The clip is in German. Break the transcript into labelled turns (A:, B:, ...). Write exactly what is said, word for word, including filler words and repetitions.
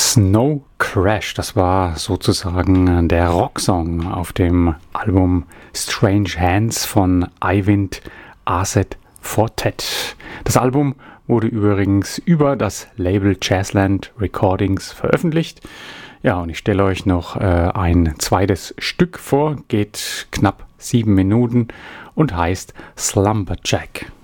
A: Snow Crash, das war sozusagen der Rocksong auf dem Album Strange Hands von Eyvind Aset Fortet. Das Album wurde übrigens über das Label Jazzland Recordings veröffentlicht. Ja, und ich stelle euch noch äh, ein zweites Stück vor, geht knapp sieben Minuten und heißt Slumberjack.